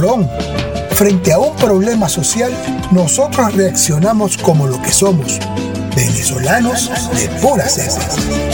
Morón. Frente a un problema social, nosotros reaccionamos como lo que somos, venezolanos de pura cepa.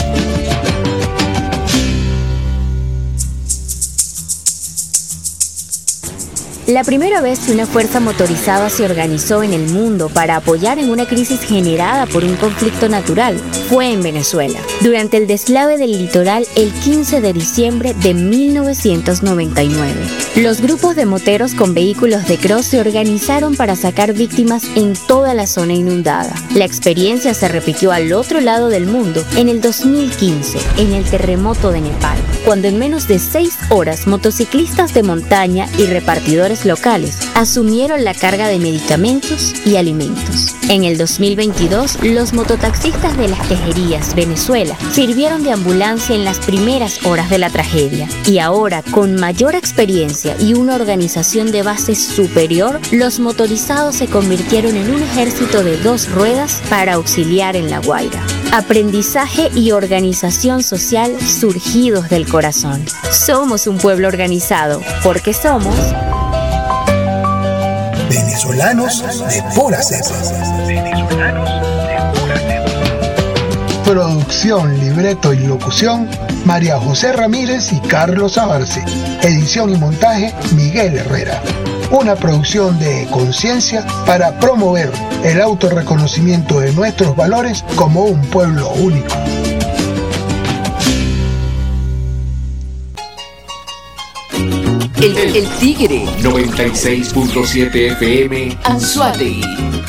La primera vez que una fuerza motorizada se organizó en el mundo para apoyar en una crisis generada por un conflicto natural fue en Venezuela, durante el deslave del litoral el 15 de diciembre de 1999. Los grupos de moteros con vehículos de cross se organizaron para sacar víctimas en toda la zona inundada. La experiencia se repitió al otro lado del mundo en el 2015, en el terremoto de Nepal, cuando en menos de 6 horas motociclistas de montaña y repartidores locales asumieron la carga de medicamentos y alimentos. En el 2022, los mototaxistas de Las Tejerías, Venezuela, sirvieron de ambulancia en las primeras horas de la tragedia. Y ahora, con mayor experiencia y una organización de base superior, los motorizados se convirtieron en un ejército de 2 ruedas para auxiliar en La Guaira. Aprendizaje y organización social surgidos del corazón. Somos un pueblo organizado, porque somos venezolanos de pura cepa. Producción, libreto y locución, María José Ramírez y Carlos Abarce. Edición y montaje, Miguel Herrera. Una producción de Conciencia para promover el autorreconocimiento de nuestros valores como un pueblo único. El Tigre 96.7 FM Anzoátegui.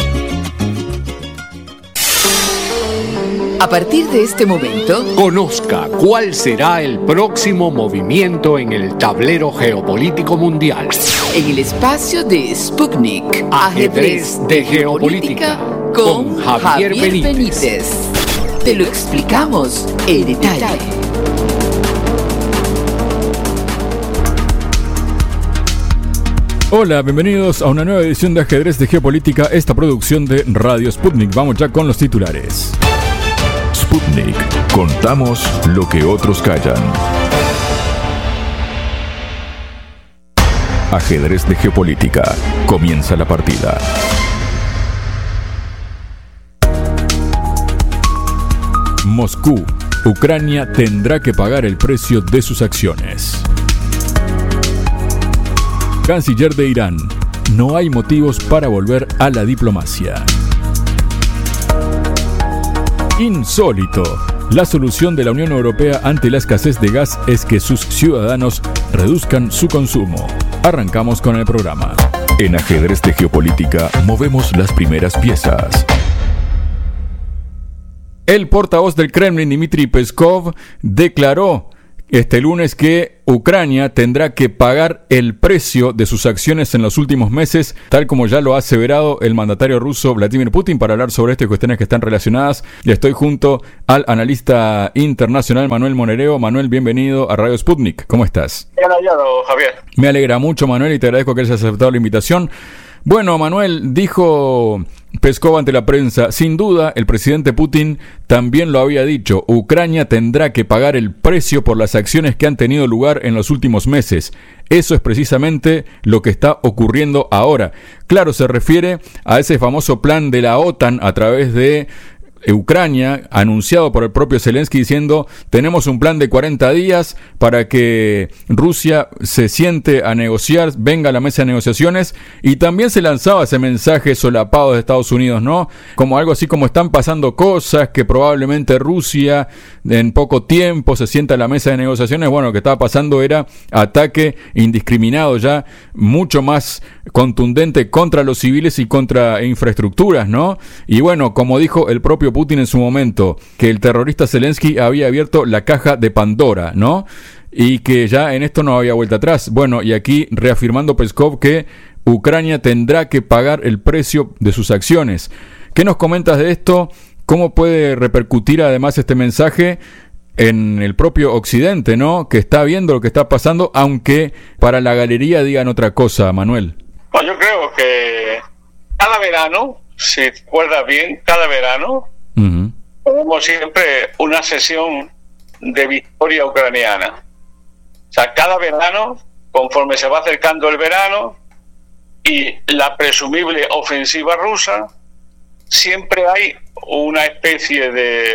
A partir de este momento, conozca cuál será el próximo movimiento en el tablero geopolítico mundial. En el espacio de Sputnik, Ajedrez de Geopolítica, con Javier Benítez. Te lo explicamos en detalle. Hola, bienvenidos a una nueva edición de Ajedrez de Geopolítica, esta producción de Radio Sputnik. Vamos ya con los titulares. Sputnik. Contamos lo que otros callan. Ajedrez de Geopolítica. Comienza la partida. Moscú. Ucrania tendrá que pagar el precio de sus acciones. Canciller de Irán. No hay motivos para volver a la diplomacia. Insólito. La solución de la Unión Europea ante la escasez de gas es que sus ciudadanos reduzcan su consumo. Arrancamos con el programa. En Ajedrez de Geopolítica movemos las primeras piezas. El portavoz del Kremlin, Dmitry Peskov, declaró este lunes que Ucrania tendrá que pagar el precio de sus acciones en los últimos meses, tal como ya lo ha aseverado el mandatario ruso Vladimir Putin. Para hablar sobre esto y cuestiones que están relacionadas, y estoy junto al analista internacional Manuel Monereo. Manuel, bienvenido a Radio Sputnik. ¿Cómo estás? Bien hallado, Javier. Me alegra mucho, Manuel, y te agradezco que hayas aceptado la invitación. Bueno, Manuel, dijo Peskov ante la prensa, sin duda el presidente Putin también lo había dicho, Ucrania tendrá que pagar el precio por las acciones que han tenido lugar en los últimos meses. Eso es precisamente lo que está ocurriendo ahora. Claro, se refiere a ese famoso plan de la OTAN a través de Ucrania, anunciado por el propio Zelensky, diciendo tenemos un plan de 40 días para que Rusia se siente a negociar, venga a la mesa de negociaciones, y también se lanzaba ese mensaje solapado de Estados Unidos, ¿no? Como algo así como están pasando cosas, que probablemente Rusia en poco tiempo se sienta a la mesa de negociaciones. Bueno, lo que estaba pasando era ataque indiscriminado ya, mucho más contundente contra los civiles y contra infraestructuras, ¿no? Y bueno, como dijo el propio Putin en su momento, que el terrorista Zelensky había abierto la caja de Pandora, ¿no? Y que ya en esto no había vuelta atrás. Bueno, y aquí reafirmando Peskov que Ucrania tendrá que pagar el precio de sus acciones. ¿Qué nos comentas de esto? ¿Cómo puede repercutir además este mensaje en el propio Occidente, ¿no? Que está viendo lo que está pasando, aunque para la galería digan otra cosa, Manuel. Bueno, yo creo que cada verano, si te acuerdas bien, cada verano tenemos siempre una sesión de victoria ucraniana. O sea, cada verano, conforme se va acercando el verano, y la presumible ofensiva rusa, siempre hay una especie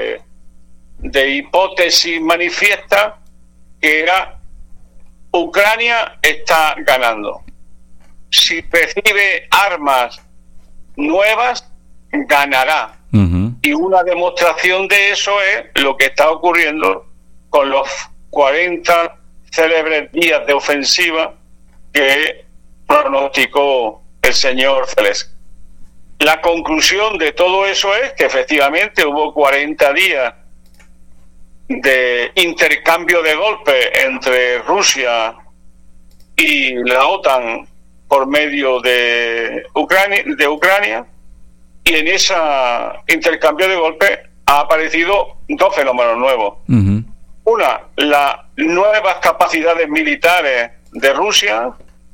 de hipótesis manifiesta que era: Ucrania está ganando. Si recibe armas nuevas, ganará. Y una demostración de eso es lo que está ocurriendo con los 40 célebres días de ofensiva que pronosticó el señor Zelensky. La conclusión de todo eso es que efectivamente hubo 40 días de intercambio de golpes entre Rusia y la OTAN por medio de Ucrania, y en ese intercambio de golpes ha aparecido dos fenómenos nuevos. Una, las nuevas capacidades militares de Rusia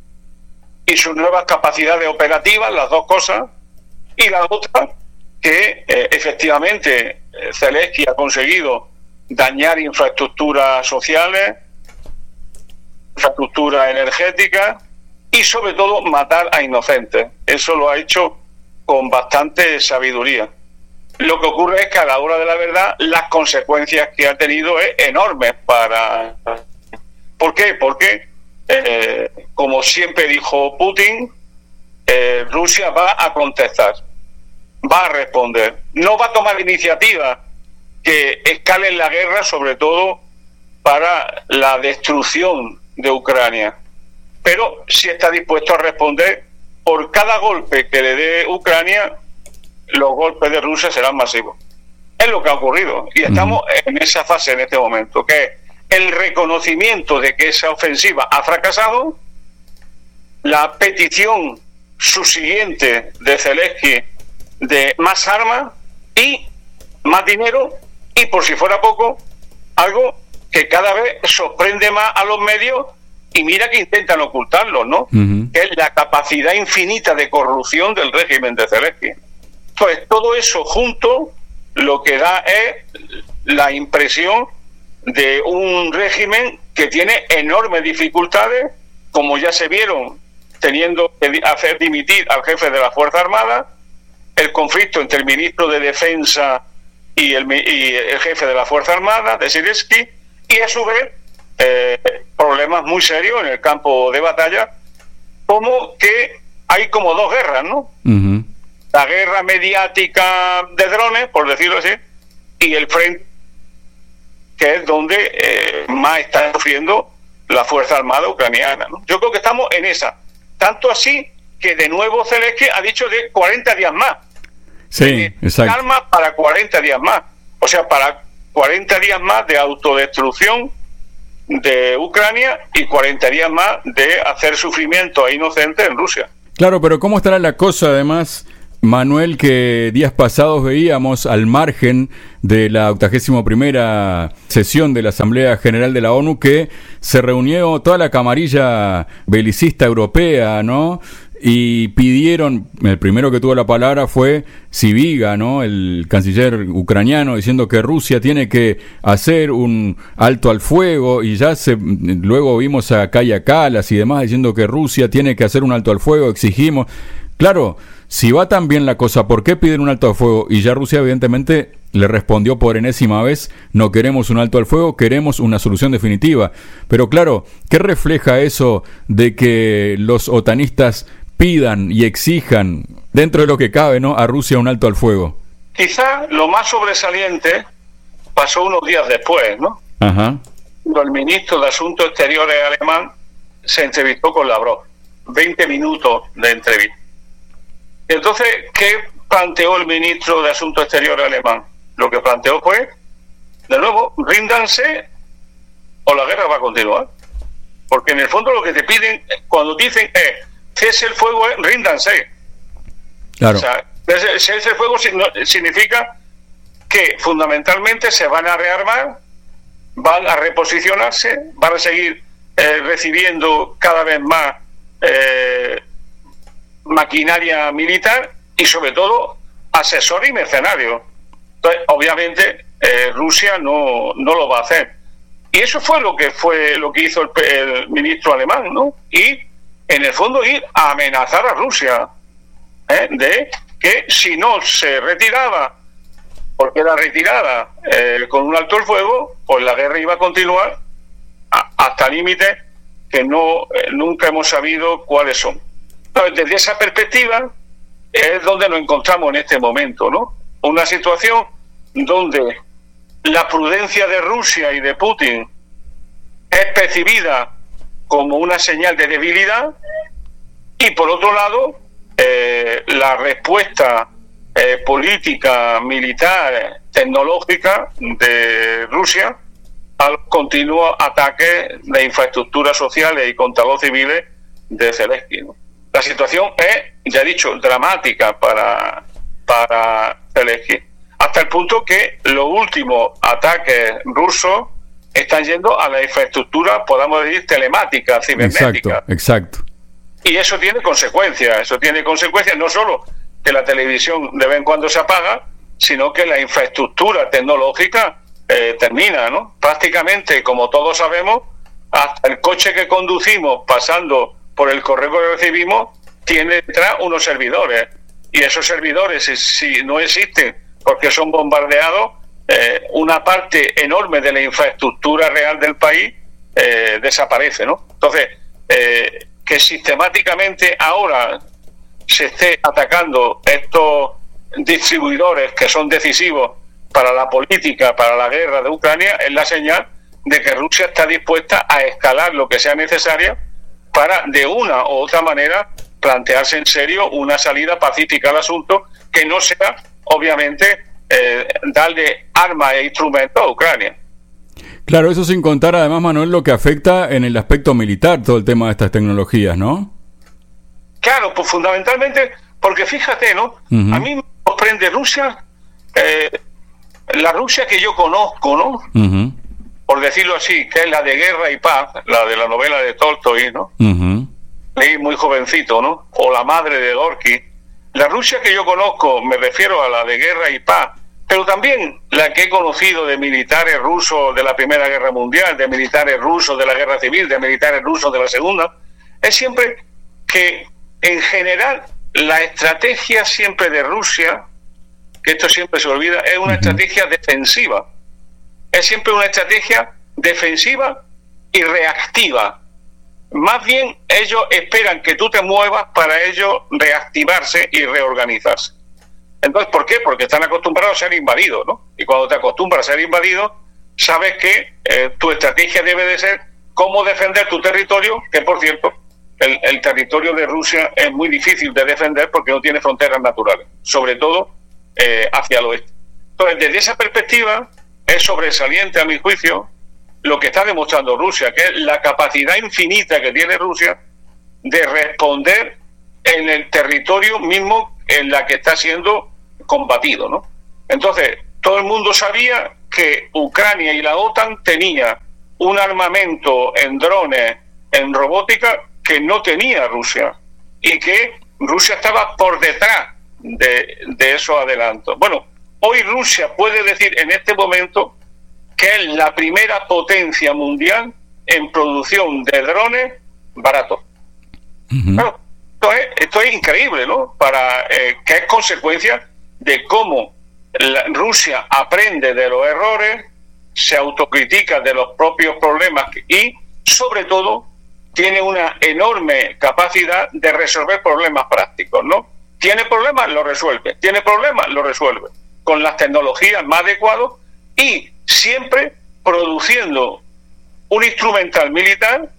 y sus nuevas capacidades operativas, las dos cosas, y la otra, que efectivamente Zelensky ha conseguido dañar infraestructuras sociales, infraestructuras energéticas y sobre todo matar a inocentes. Eso lo ha hecho con bastante sabiduría. Lo que ocurre es que a la hora de la verdad las consecuencias que ha tenido es enormes para... ¿Por qué? Porque, como siempre dijo Putin, Rusia va a contestar, va a responder. No va a tomar iniciativas que escalen la guerra, sobre todo para la destrucción de Ucrania. Pero sí está dispuesto a responder. Por cada golpe que le dé Ucrania, los golpes de Rusia serán masivos. Es lo que ha ocurrido. Y estamos en esa fase en este momento, que es el reconocimiento de que esa ofensiva ha fracasado, la petición subsiguiente de Zelensky de más armas y más dinero, y por si fuera poco, algo que cada vez sorprende más a los medios, y mira que intentan ocultarlo, ¿no? Que es la capacidad infinita de corrupción del régimen de Zelensky. Pues todo eso junto lo que da es la impresión de un régimen que tiene enormes dificultades, como ya se vieron teniendo que hacer dimitir al jefe de la Fuerza Armada, el conflicto entre el ministro de Defensa y el jefe de la Fuerza Armada, de Zelensky, y a su vez problemas muy serios en el campo de batalla, como que hay como dos guerras, ¿no? La guerra mediática de drones, por decirlo así, y el frente, que es donde más está sufriendo la Fuerza Armada ucraniana, ¿no? Yo creo que estamos en esa. Tanto así que de nuevo Zelensky ha dicho de 40 días más. Sí, exacto. Armas para 40 días más. O sea, para 40 días más de autodestrucción de Ucrania y 40 días más de hacer sufrimiento a inocentes en Rusia. Claro, pero ¿cómo estará la cosa además, Manuel, que días pasados veíamos al margen de la 81ª sesión de la Asamblea General de la ONU que se reunió toda la camarilla belicista europea, ¿no? Y pidieron, el primero que tuvo la palabra fue Sibiga, ¿no? El canciller ucraniano, diciendo que Rusia tiene que hacer un alto al fuego, y luego vimos a Kaja Kallas y demás diciendo que Rusia tiene que hacer un alto al fuego, exigimos. Claro, si va tan bien la cosa, ¿por qué piden un alto al fuego? Y ya Rusia evidentemente le respondió por enésima vez: no queremos un alto al fuego, queremos una solución definitiva. Pero claro, ¿qué refleja eso de que los otanistas pidan y exijan, dentro de lo que cabe, ¿no?, a Rusia un alto al fuego? Quizá lo más sobresaliente pasó unos días después, ¿no? Cuando el ministro de Asuntos Exteriores alemán se entrevistó con Lavrov. 20 minutos de entrevista. Entonces, ¿qué planteó el ministro de Asuntos Exteriores alemán? Lo que planteó fue, de nuevo, ríndanse o la guerra va a continuar. Porque en el fondo lo que te piden, cuando dicen cese el fuego, ríndanse. Claro. O sea, cese el fuego significa que fundamentalmente se van a rearmar, van a reposicionarse, van a seguir recibiendo cada vez más maquinaria militar y sobre todo asesores y mercenarios. Entonces, obviamente Rusia no lo va a hacer. Y eso fue lo que hizo el ministro alemán, ¿no? Y en el fondo ir a amenazar a Rusia, de que si no se retiraba, porque era retirada con un alto el fuego, pues la guerra iba a continuar hasta límites que nunca hemos sabido cuáles son. Entonces, desde esa perspectiva es donde nos encontramos en este momento, ¿no? Una situación donde la prudencia de Rusia y de Putin es percibida como una señal de debilidad, y por otro lado la respuesta política, militar, tecnológica de Rusia al continuo ataque de infraestructuras sociales y contra los civiles de Zelensky, ¿no? La situación es, ya he dicho, dramática para Zelensky, hasta el punto que los últimos ataques rusos están yendo a la infraestructura, podamos decir, telemática, cibernética. Exacto. Y eso tiene consecuencias no solo que la televisión de vez en cuando se apaga, sino que la infraestructura tecnológica termina, ¿no? Prácticamente, como todos sabemos, hasta el coche que conducimos pasando por el correo que recibimos tiene detrás unos servidores, y esos servidores, si no existen porque son bombardeados, una parte enorme de la infraestructura real del país desaparece, ¿no? Entonces, que sistemáticamente ahora se esté atacando estos distribuidores que son decisivos para la política, para la guerra de Ucrania, es la señal de que Rusia está dispuesta a escalar lo que sea necesario para, de una u otra manera, plantearse en serio una salida pacífica al asunto, que no sea, obviamente, darle armas e instrumentos a Ucrania. Claro, eso sin contar además, Manuel, lo que afecta en el aspecto militar todo el tema de estas tecnologías, ¿no? Claro, pues fundamentalmente, porque fíjate, ¿no? Uh-huh. A mí me sorprende Rusia, la Rusia que yo conozco, ¿no? Uh-huh. Por decirlo así, que es la de Guerra y Paz, la de la novela de Tolstoy, ¿no? Uh-huh. Leí muy jovencito, ¿no? O La madre de Gorky. La Rusia que yo conozco, me refiero a la de Guerra y Paz, pero también la que he conocido de militares rusos de la Primera Guerra Mundial, de militares rusos de la Guerra Civil, de militares rusos de la Segunda, es siempre que, en general, la estrategia siempre de Rusia, que esto siempre se olvida, es una estrategia defensiva. Es siempre una estrategia defensiva y reactiva. Más bien, ellos esperan que tú te muevas para ellos reactivarse y reorganizarse. Entonces, ¿por qué? Porque están acostumbrados a ser invadidos, ¿no? Y cuando te acostumbras a ser invadido, sabes que tu estrategia debe de ser cómo defender tu territorio, que por cierto, el territorio de Rusia es muy difícil de defender porque no tiene fronteras naturales, sobre todo hacia el oeste. Entonces, desde esa perspectiva, es sobresaliente a mi juicio lo que está demostrando Rusia, que es la capacidad infinita que tiene Rusia de responder en el territorio mismo en la que está siendo combatido, ¿no? Entonces, todo el mundo sabía que Ucrania y la OTAN tenía un armamento en drones, en robótica, que no tenía Rusia, y que Rusia estaba por detrás de esos adelantos. Bueno, hoy Rusia puede decir en este momento que es la primera potencia mundial en producción de drones baratos. Uh-huh. Claro, esto es increíble, ¿no? Que es consecuencia de cómo Rusia aprende de los errores, se autocritica de los propios problemas y, sobre todo, tiene una enorme capacidad de resolver problemas prácticos, ¿no? Tiene problemas, lo resuelve. Tiene problemas, lo resuelve. Con las tecnologías más adecuadas y siempre produciendo un instrumental militar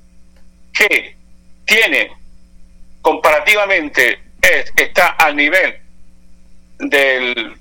que tiene comparativamente está al nivel del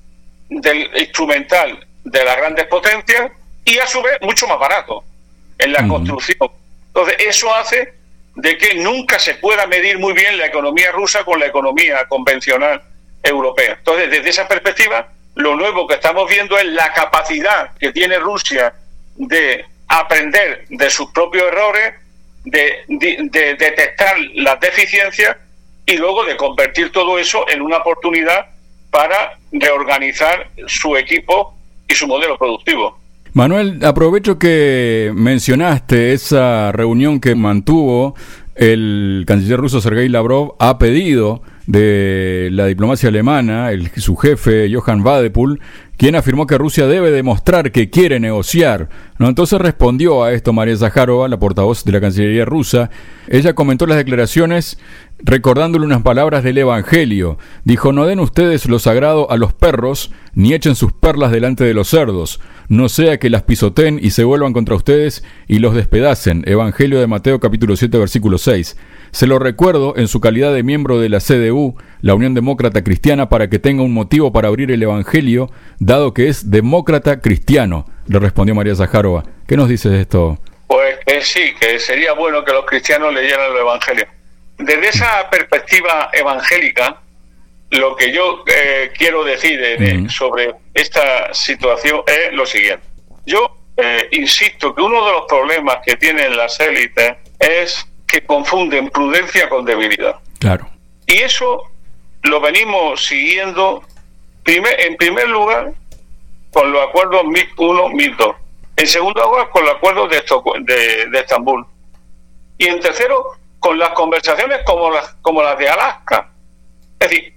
instrumental de las grandes potencias y a su vez mucho más barato en la construcción. Entonces eso hace de que nunca se pueda medir muy bien la economía rusa con la economía convencional europea. Entonces, desde esa perspectiva, lo nuevo que estamos viendo es la capacidad que tiene Rusia de aprender de sus propios errores, de detectar las deficiencias y luego de convertir todo eso en una oportunidad para reorganizar su equipo y su modelo productivo. Manuel, aprovecho que mencionaste esa reunión que mantuvo el canciller ruso Sergei Lavrov ha pedido de la diplomacia alemana, su jefe Johann Wadepool, quien afirmó que Rusia debe demostrar que quiere negociar, ¿no? Entonces respondió a esto María Zaharova, la portavoz de la Cancillería rusa. Ella comentó las declaraciones recordándole unas palabras del Evangelio. Dijo: no den ustedes lo sagrado a los perros, ni echen sus perlas delante de los cerdos, no sea que las pisoteen y se vuelvan contra ustedes y los despedacen. Evangelio de Mateo capítulo 7 versículo 6. Se lo recuerdo en su calidad de miembro de la CDU, la Unión Demócrata Cristiana, para que tenga un motivo para abrir el Evangelio, dado que es demócrata cristiano, le respondió María Zaharova. ¿Qué nos dice de esto? Pues sí, que sería bueno que los cristianos leyeran el Evangelio. Desde esa perspectiva evangélica, lo que yo quiero decir sobre esta situación es lo siguiente. Yo insisto que uno de los problemas que tienen las élites es que confunden prudencia con debilidad. Claro. Y eso lo venimos siguiendo, en primer lugar, con los acuerdos 1001, 1002. En segundo lugar, con los acuerdos de Estambul. Y en tercero, con las conversaciones como las de Alaska. Es decir,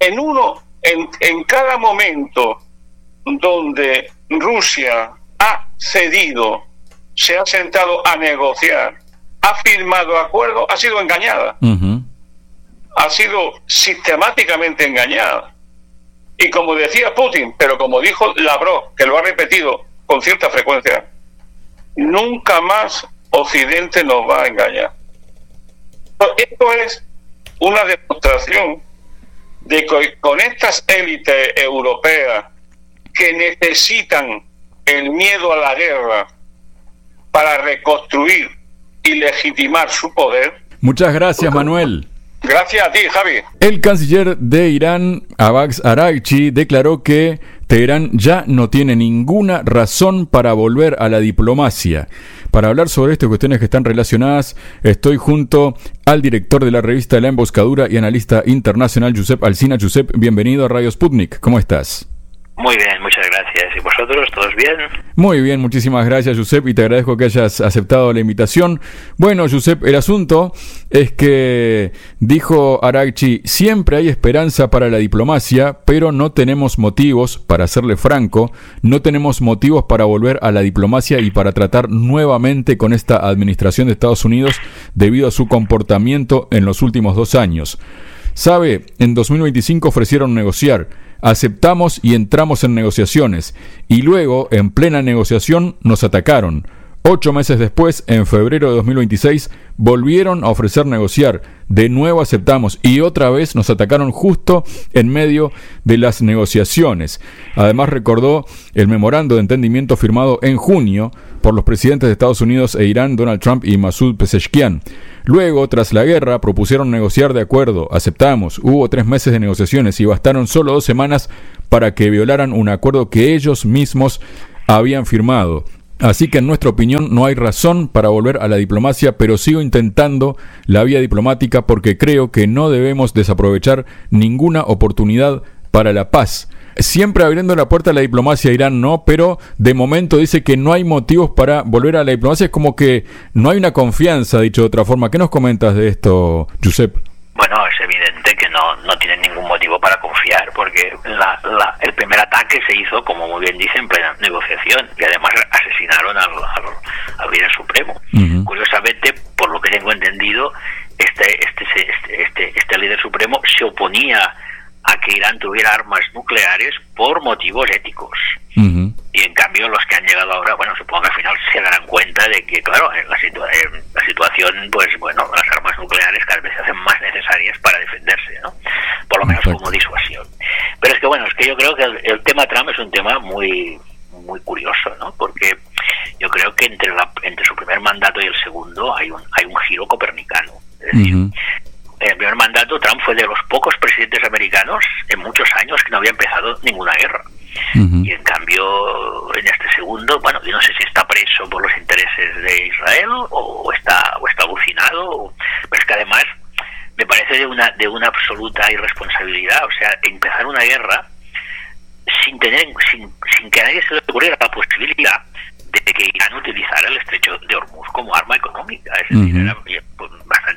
en cada momento donde Rusia ha cedido, se ha sentado a negociar, ha firmado acuerdos, ha sido engañada. Uh-huh. Ha sido sistemáticamente engañada. Y como decía Putin, pero como dijo Lavrov, que lo ha repetido con cierta frecuencia, nunca más Occidente nos va a engañar. Esto es una demostración de que con estas élites europeas que necesitan el miedo a la guerra para reconstruir y legitimar su poder. Muchas gracias, Manuel. Gracias a ti, Javi. El canciller de Irán, Abbas Araghchi, declaró que Teherán ya no tiene ninguna razón para volver a la diplomacia. Para hablar sobre estas cuestiones que están relacionadas, estoy junto al director de la revista La Emboscadura y analista internacional, Josep Alsina. Josep, bienvenido a Radio Sputnik. ¿Cómo estás? Muy bien, muchas gracias. ¿Y vosotros, todos bien? Muy bien, muchísimas gracias, Josep, y te agradezco que hayas aceptado la invitación. Bueno, Josep, el asunto es que, dijo Araghchi, siempre hay esperanza para la diplomacia, pero no tenemos motivos, para serle franco, no tenemos motivos para volver a la diplomacia y para tratar nuevamente con esta administración de Estados Unidos debido a su comportamiento en los últimos 2 años. Sabe, en 2025 ofrecieron negociar. Aceptamos y entramos en negociaciones, y luego, en plena negociación, nos atacaron. 8 meses después, en febrero de 2026, volvieron a ofrecer negociar. De nuevo aceptamos y otra vez nos atacaron justo en medio de las negociaciones. Además recordó el memorando de entendimiento firmado en junio por los presidentes de Estados Unidos e Irán, Donald Trump y Masoud Pezeshkian. Luego, tras la guerra, propusieron negociar de acuerdo. Aceptamos. Hubo 3 meses de negociaciones y bastaron solo 2 semanas para que violaran un acuerdo que ellos mismos habían firmado. Así que en nuestra opinión no hay razón para volver a la diplomacia, pero sigo intentando la vía diplomática porque creo que no debemos desaprovechar ninguna oportunidad para la paz. Siempre abriendo la puerta a la diplomacia a Irán, no, pero de momento dice que no hay motivos para volver a la diplomacia. Es como que no hay una confianza, dicho de otra forma. ¿Qué nos comentas de esto, Josep? Bueno, es evidente que no tienen ningún motivo para confiar, porque el primer ataque se hizo, como muy bien dice, en plena negociación, y además asesinaron al líder supremo. Uh-huh. Curiosamente, por lo que tengo entendido, este líder supremo se oponía a que Irán tuviera armas nucleares por motivos éticos. Uh-huh. Y en cambio los que han llegado ahora, bueno, supongo que al final se darán cuenta de que, claro, en la situación, pues bueno, las armas nucleares cada vez se hacen más necesarias para defenderse, ¿no? Por lo menos como disuasión. Pero es que, bueno, es que yo creo que el tema Trump es un tema muy muy curioso, ¿no? Porque yo creo que entre su primer mandato y el segundo hay un giro copernicano. Es decir, uh-huh. En el primer mandato, Trump fue de los pocos presidentes americanos en muchos años que no había empezado ninguna guerra. Uh-huh. Y en cambio, en este segundo, bueno, yo no sé si está preso por los intereses de Israel o está alucinado, pero es que además me parece de una absoluta irresponsabilidad. O sea, empezar una guerra sin que a nadie se le ocurriera la posibilidad de que Irán utilizara el estrecho de Hormuz como arma económica. Es decir, era bastante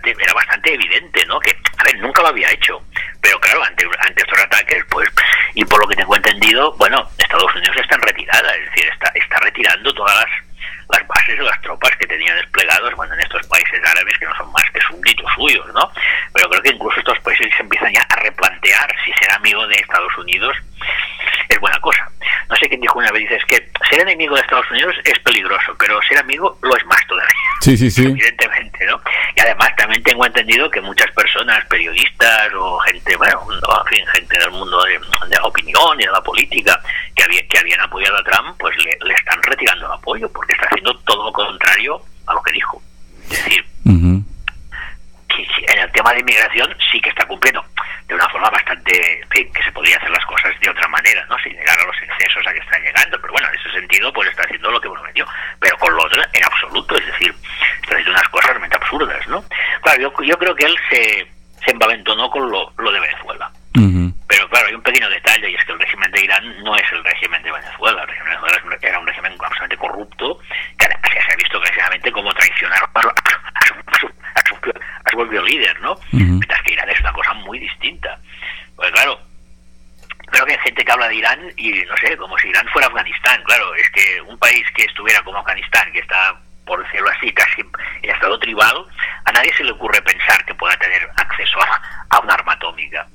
bastante evidente, ¿no? Que, a ver, nunca lo había hecho, pero claro, ante estos ataques, pues, y por lo que tengo entendido, bueno, Estados Unidos está en retirada, es decir, está retirando todas las bases de las tropas que tenía desplegados, bueno, en estos países árabes que no son más que súbditos suyos, ¿no? Pero creo que incluso estos países se empiezan ya a replantear si ser amigo de Estados Unidos es buena cosa. No sé quién dijo una vez, dice, es que ser enemigo de Estados Unidos es peligroso, pero ser amigo lo es más todavía. Sí. Evidentemente, ¿no? Y además también tengo entendido que muchas personas, periodistas o gente, bueno, en fin, gente del mundo de la opinión y de la política que habían apoyado a Trump, pues le están retirando el apoyo porque está haciendo todo lo contrario a lo que dijo. Es decir, que en el tema de inmigración sí que está cumpliendo de una forma bastante, en fin, que se podría hacer las cosas de otra manera, ¿no? Sin llegar a los excesos a que están llegando, pero bueno, en ese sentido pues está haciendo lo que prometió, pero con lo otro en absoluto, es decir, está haciendo unas cosas realmente absurdas, ¿no? Claro, yo creo que él se envalentonó con lo de Venezuela. Pero claro, hay un pequeño detalle, y es que el régimen de Irán no es el régimen de Venezuela. El régimen de Venezuela era un régimen absolutamente corrupto, que además ya se ha visto clarísimamente cómo traicionaron a su propio líder, ¿no? Mientras que Irán es una cosa muy distinta. Pues claro, creo que hay gente que habla de Irán y, no sé, como si Irán fuera Afganistán. Claro, es que un país que estuviera como Afganistán, que está, por decirlo así, casi en estado tribal, a nadie se le ocurre pensar que pueda tener acceso a un arma atómica.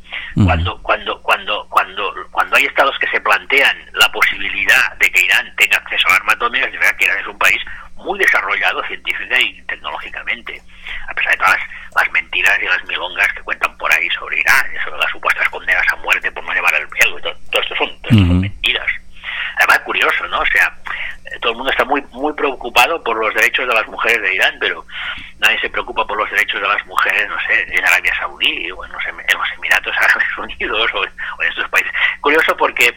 Cuando hay estados que se plantean la posibilidad de que Irán tenga acceso a arma atómica, es verdad que Irán es un país muy desarrollado científica y tecnológicamente, a pesar de todas las mentiras y las milongas que cuentan por ahí sobre Irán, sobre las supuestas condenas a muerte por no llevar el velo, y todo esto son mentiras. Además, curioso, ¿no? O sea, todo el mundo está muy preocupado por los derechos de las mujeres de Irán, pero nadie se preocupa por los derechos de las mujeres, no sé, en Arabia Saudí o en los Emiratos Árabes Unidos o en estos países. Curioso porque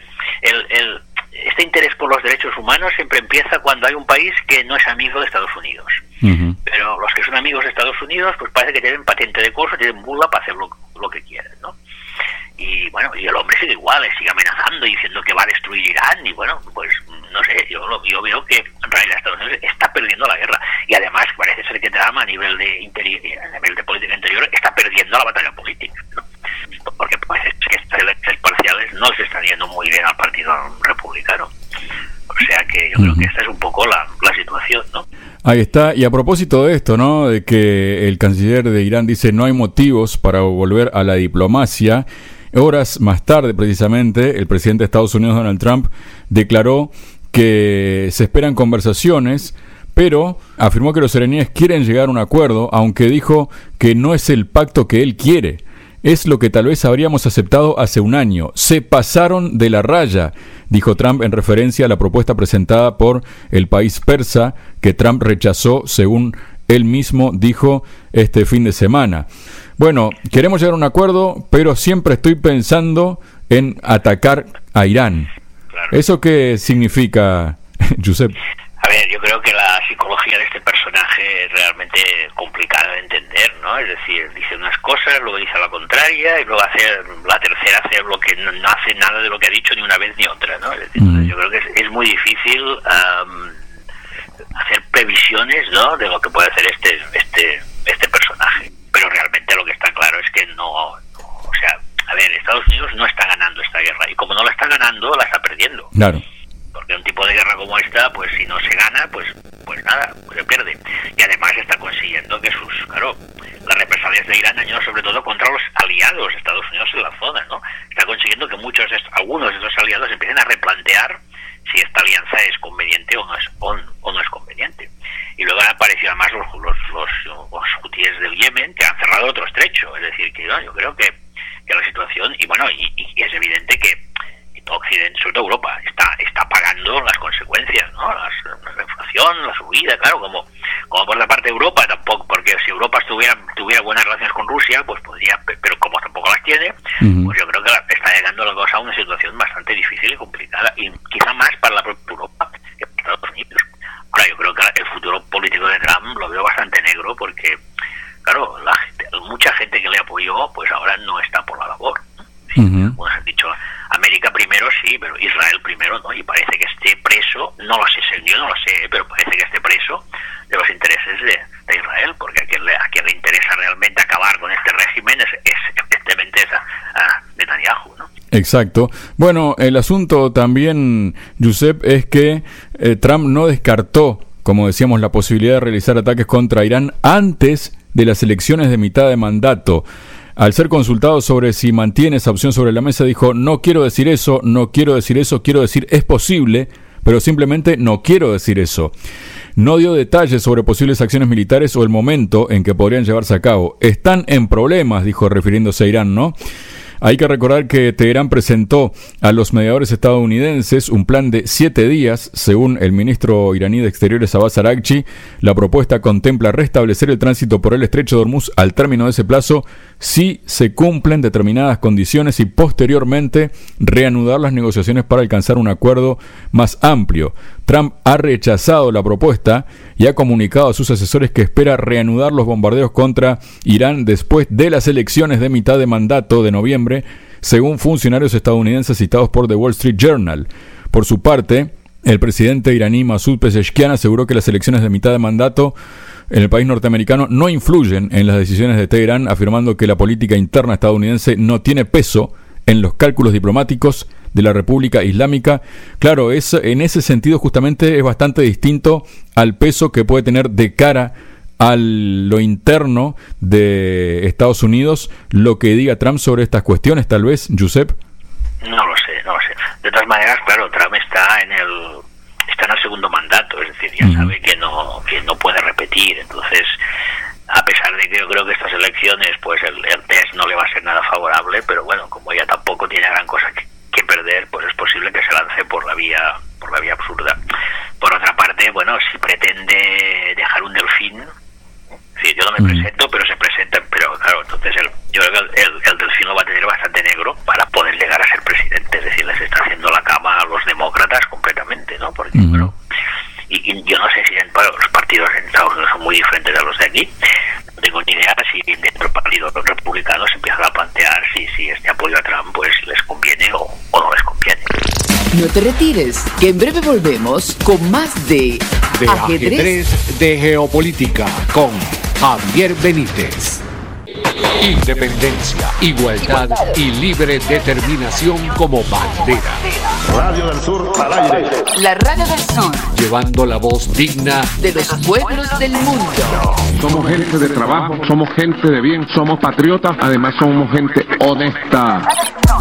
este interés por los derechos humanos siempre empieza cuando hay un país que no es amigo de Estados Unidos. Pero los que son amigos de Estados Unidos, pues parece que tienen patente de corso, tienen bula para hacer lo que quieren, ¿no? Y bueno, y el hombre sigue igual, sigue amenazando y diciendo que va a destruir Irán, y bueno, pues no sé, yo veo que en realidad Estados Unidos está perdiendo la guerra, y además parece ser que Trump a nivel de política interior está perdiendo la batalla política, ¿no? Porque parece que estas elecciones parciales no se están yendo muy bien al Partido Republicano. O sea que yo creo que esta es un poco la situación, ¿no? Ahí está, y a propósito de esto, ¿no? De que el canciller de Irán dice no hay motivos para volver a la diplomacia. Horas más tarde, precisamente, el presidente de Estados Unidos, Donald Trump, declaró que se esperan conversaciones, pero afirmó que los iraníes quieren llegar a un acuerdo, aunque dijo que no es el pacto que él quiere. Es lo que tal vez habríamos aceptado hace un año. Se pasaron de la raya, dijo Trump en referencia a la propuesta presentada por el país persa, que Trump rechazó, según él mismo dijo este fin de semana. Bueno, queremos llegar a un acuerdo, pero siempre estoy pensando en atacar a Irán. Claro. ¿Eso qué significa, Josep? A ver, yo creo que la psicología de este personaje es realmente complicada de entender, ¿no? Es decir, dice unas cosas, luego dice la contraria, y luego la tercera hace lo que no hace nada de lo que ha dicho ni una vez ni otra, ¿no? Es decir, yo creo que es muy difícil hacer previsiones, ¿no?, de lo que puede hacer este personaje. Pero realmente lo que está claro es que o sea, a ver, Estados Unidos no está ganando esta guerra, y como no la está ganando, la está perdiendo. Claro. Porque un tipo de guerra como esta, pues si no se gana, pues nada, pues se pierde. Y además está consiguiendo que las represalias de Irán han ido sobre todo contra los aliados de Estados Unidos en la zona, ¿no? Está consiguiendo que algunos de estos aliados empiecen a replantear si esta alianza es conveniente o no es conveniente. Y luego han aparecido además los hutíes del Yemen, que han cerrado otro estrecho. Es decir, que yo creo que la situación, y bueno, y es evidente que todo Occidente, sobre todo Europa, está pagando las consecuencias, ¿no? La inflación, la subida, claro, como por la parte de Europa tampoco, porque si Europa tuviera buenas relaciones con Rusia, pues podría, pero como tampoco las tiene, pues yo creo que está llegando la cosa a una situación bastante difícil y complicada, y quizá más para la propia Europa que para Estados Unidos. Ahora, yo creo que el futuro político de Trump lo veo bastante negro, porque claro, mucha gente que le apoyó, pues ahora no está por la labor, ¿no? Como han dicho, América primero sí, pero Israel primero no, y parece que esté preso, no lo sé, yo no lo sé, pero parece que esté preso de los intereses de Israel, porque a quien le interesa realmente Exacto. Bueno, el asunto también, Josep, es que Trump no descartó, como decíamos, la posibilidad de realizar ataques contra Irán antes de las elecciones de mitad de mandato. Al ser consultado sobre si mantiene esa opción sobre la mesa, dijo: no quiero decir eso, quiero decir es posible, pero simplemente no quiero decir eso. No dio detalles sobre posibles acciones militares o el momento en que podrían llevarse a cabo. Están en problemas, dijo, refiriéndose a Irán, ¿no? Hay que recordar que Teherán presentó a los mediadores estadounidenses un plan de 7 días. Según el ministro iraní de Exteriores Abbas Araghchi, la propuesta contempla restablecer el tránsito por el estrecho de Hormuz al término de ese plazo si se cumplen determinadas condiciones y posteriormente reanudar las negociaciones para alcanzar un acuerdo más amplio. Trump ha rechazado la propuesta y ha comunicado a sus asesores que espera reanudar los bombardeos contra Irán después de las elecciones de mitad de mandato de noviembre, según funcionarios estadounidenses citados por The Wall Street Journal. Por su parte, el presidente iraní Masoud Pezeshkian aseguró que las elecciones de mitad de mandato en el país norteamericano no influyen en las decisiones de Teherán, afirmando que la política interna estadounidense no tiene peso en los cálculos diplomáticos de la República Islámica. Claro, en ese sentido justamente es bastante distinto al peso que puede tener de cara a lo interno de Estados Unidos lo que diga Trump sobre estas cuestiones, tal vez, Josep. No lo sé. De todas maneras, claro, Trump está en el segundo mandato, es decir, ya sabe que no puede repetir. Entonces, a pesar de que yo creo que estas elecciones, pues el test no le va a ser nada favorable, pero bueno, como ella tampoco tiene gran cosa que perder, pues es posible que se lance por la vía absurda. Por otra parte, bueno, si pretende dejar un delfín, sí, yo no me presento, pero se presentan, pero claro, entonces yo creo que el delfín lo va a tener bastante negro para poder llegar a ser presidente, es decir, les está haciendo la cama a los demócratas completamente, ¿no? Porque, bueno, y yo no sé si los partidos en Estados Unidos son muy diferentes a los de aquí, no tengo ni idea si dentro del partido republicano se empiezan a plantear si este apoyo a Trump pues les conviene o no les conviene. No te retires, que en breve volvemos con más de Ajedrez de Geopolítica con Javier Benítez. Independencia, igualdad y libre determinación como bandera. Radio del Sur al aire. La Radio del Sur, llevando la voz digna de los pueblos del mundo. Somos gente de trabajo, somos gente de bien, somos patriotas, además somos gente honesta.